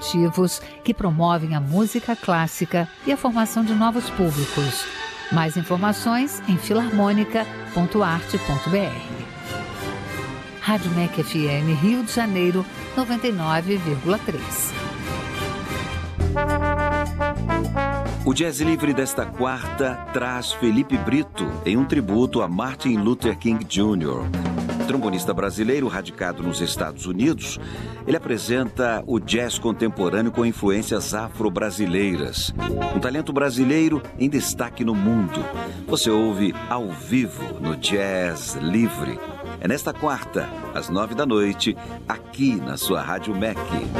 educativos que promovem a música clássica e a formação de novos públicos. Mais informações em filarmônica.arte.br. Rádio MEC FM Rio de Janeiro, 99,3. O Jazz Livre desta quarta traz Felipe Brito em um tributo a Martin Luther King Jr. Trombonista brasileiro radicado nos Estados Unidos, ele apresenta o jazz contemporâneo com influências afro-brasileiras. Um talento brasileiro em destaque no mundo. Você ouve ao vivo no Jazz Livre. É nesta quarta, às 21h, aqui na sua Rádio MEC.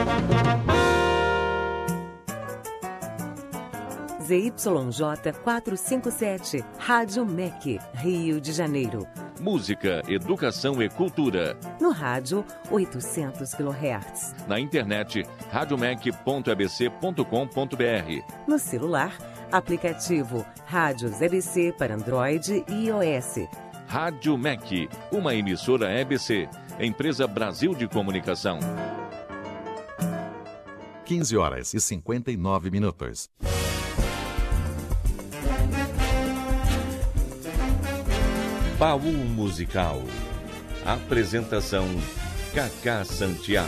ZYJ 457, Rádio MEC, Rio de Janeiro. Música, educação e cultura. No rádio, 800 kHz. Na internet, radiomec.abc.com.br. No celular, aplicativo Rádios EBC para Android e iOS. Rádio MEC, uma emissora EBC, Empresa Brasil de Comunicação. 15h59. Baú Musical. Apresentação Cacá Santiago.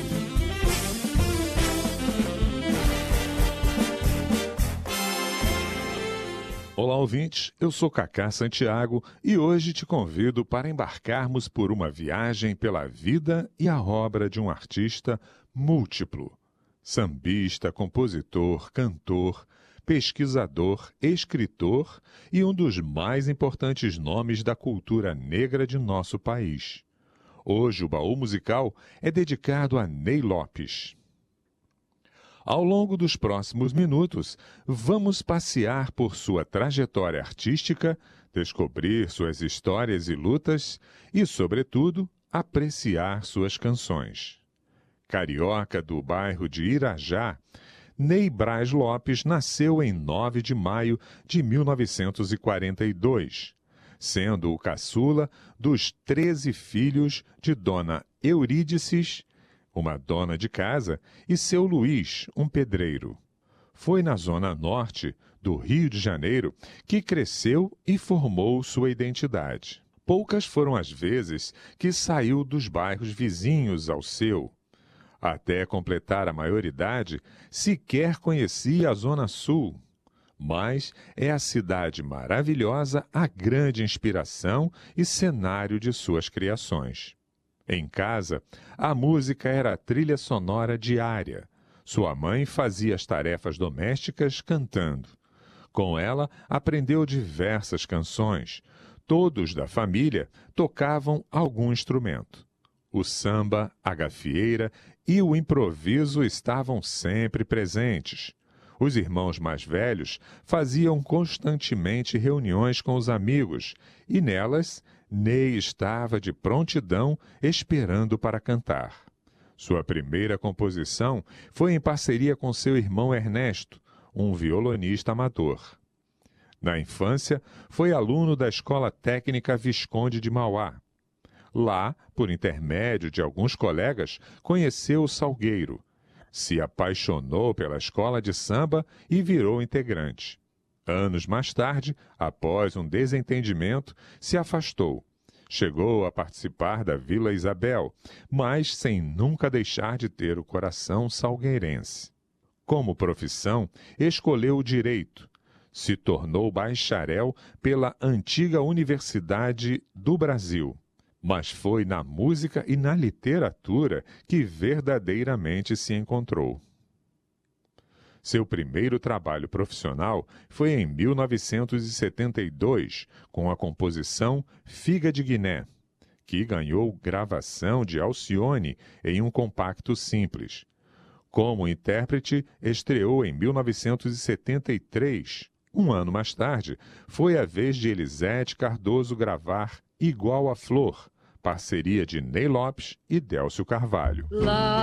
Olá, ouvintes, eu sou Cacá Santiago e hoje te convido para embarcarmos por uma viagem pela vida e a obra de um artista múltiplo. Sambista, compositor, cantor, pesquisador, escritor e um dos mais importantes nomes da cultura negra de nosso país. Hoje o Baú Musical é dedicado a Ney Lopes. Ao longo dos próximos minutos, vamos passear por sua trajetória artística, descobrir suas histórias e lutas e, sobretudo, apreciar suas canções. Carioca do bairro de Irajá, Ney Braz Lopes nasceu em 9 de maio de 1942, sendo o caçula dos 13 filhos de Dona Eurídices, uma dona de casa, e seu Luiz, um pedreiro. Foi na zona norte do Rio de Janeiro que cresceu e formou sua identidade. Poucas foram as vezes que saiu dos bairros vizinhos ao seu. Até completar a maioridade, sequer conhecia a Zona Sul. Mas é a cidade maravilhosa a grande inspiração e cenário de suas criações. Em casa, a música era a trilha sonora diária. Sua mãe fazia as tarefas domésticas cantando. Com ela, aprendeu diversas canções. Todos da família tocavam algum instrumento. O samba, a gafieira e o improviso estavam sempre presentes. Os irmãos mais velhos faziam constantemente reuniões com os amigos e nelas Ney estava de prontidão esperando para cantar. Sua primeira composição foi em parceria com seu irmão Ernesto, um violonista amador. Na infância, foi aluno da Escola Técnica Visconde de Mauá. Lá, por intermédio de alguns colegas, conheceu o Salgueiro. Se apaixonou pela escola de samba e virou integrante. Anos mais tarde, após um desentendimento, se afastou. Chegou a participar da Vila Isabel, mas sem nunca deixar de ter o coração salgueirense. Como profissão, escolheu o direito. Se tornou bacharel pela antiga Universidade do Brasil. Mas foi na música e na literatura que verdadeiramente se encontrou. Seu primeiro trabalho profissional foi em 1972, com a composição Figa de Guiné, que ganhou gravação de Alcione em um compacto simples. Como intérprete, estreou em 1973. Um ano mais tarde, foi a vez de Elisete Cardoso gravar Igual a Flor, parceria de Ney Lopes e Délcio Carvalho.